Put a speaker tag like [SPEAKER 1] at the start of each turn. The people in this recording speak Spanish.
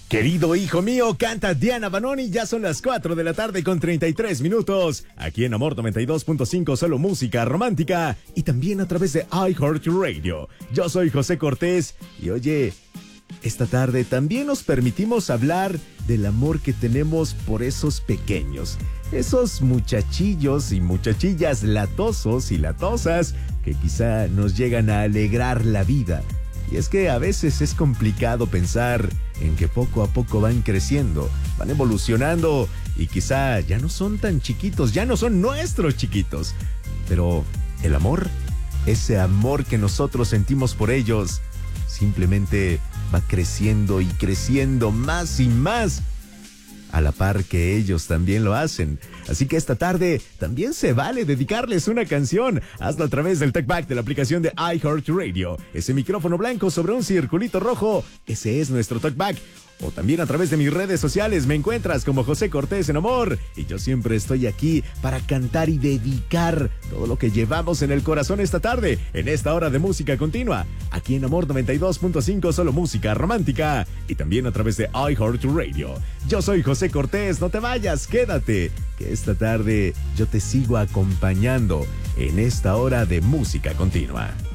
[SPEAKER 1] Querido hijo mío, canta Diana Banoni. Ya son las 4 de la tarde con 33 minutos. Aquí en Amor 92.5, solo música romántica. Y también a través de iHeartRadio. Yo soy José Cortés. Y oye, esta tarde también nos permitimos hablar del amor que tenemos por esos pequeños. Esos muchachillos y muchachillas latosos y latosas que quizá nos llegan a alegrar la vida. Y es que a veces es complicado pensar en que poco a poco van creciendo, van evolucionando y quizá ya no son tan chiquitos, ya no son nuestros chiquitos. Pero el amor, ese amor que nosotros sentimos por ellos, simplemente va creciendo y creciendo más y más, a la par que ellos también lo hacen. Así que esta tarde también se vale dedicarles una canción. Hazlo a través del TalkBack de la aplicación de iHeartRadio. Ese micrófono blanco sobre un circulito rojo, ese es nuestro TalkBack. O también a través de mis redes sociales me encuentras como José Cortés en Amor. Y yo siempre estoy aquí para cantar y dedicar todo lo que llevamos en el corazón esta tarde, en esta hora de música continua. Aquí en Amor 92.5, solo música romántica. Y también a través de iHeartRadio. Yo soy José Cortés, no te vayas, quédate. Que esta tarde yo te sigo acompañando en esta hora de música continua.